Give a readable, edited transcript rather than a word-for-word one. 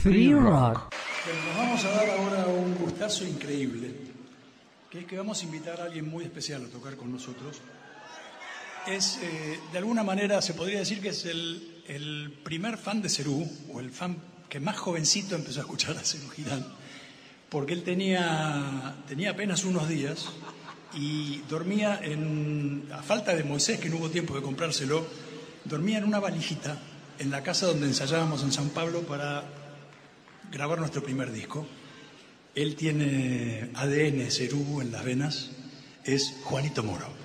Free Rock. Bueno, nos vamos a dar ahora un gustazo increíble, que es que vamos a invitar a alguien muy especial a tocar con nosotros. Es, de alguna manera, se podría decir que es el primer fan de Serú, o el fan que más jovencito empezó a escuchar a Serú Girán, porque él tenía apenas unos días y dormía a falta de Moisés, que no hubo tiempo de comprárselo, dormía en una valijita en la casa donde ensayábamos en San Pablo para grabar nuestro primer disco. Él tiene ADN Serú en las venas, es Juanito Moro.